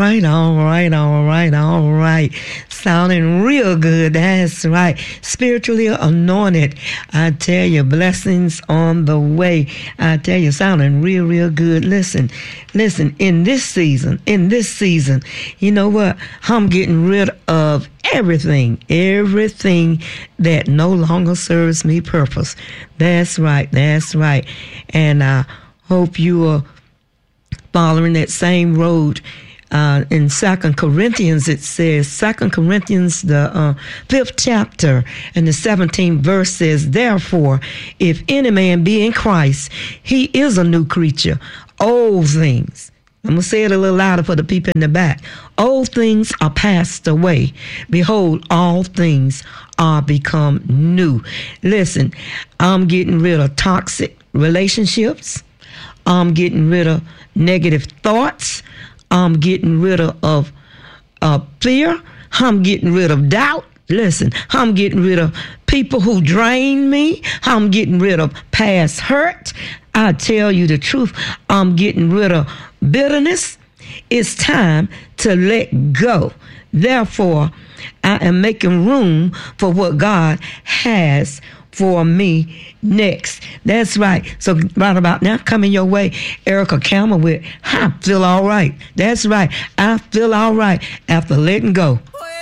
all right. Sounding real good. That's right. Spiritually anointed. I tell you, blessings on the way. I tell you, sounding real good. Listen, in this season, you know what? I'm getting rid of everything that no longer serves me purpose. That's right. And I hope you are following that same road. In 2 Corinthians, it says, 2 Corinthians, the 5th chapter, and the 17th verse says, therefore, if any man be in Christ, he is a new creature. Old things, I'm going to say it a little louder for the people in the back. Old things are passed away. Behold, all things are become new. Listen, I'm getting rid of toxic relationships. I'm getting rid of negative thoughts. I'm getting rid of fear. I'm getting rid of doubt. Listen, I'm getting rid of people who drain me. I'm getting rid of past hurt. I tell you the truth. I'm getting rid of bitterness. It's time to let go. Therefore, I am making room for what God has for me next. That's right. So right about now, coming your way, Erica Campbell with I Feel All Right. That's right. I feel all right after letting go.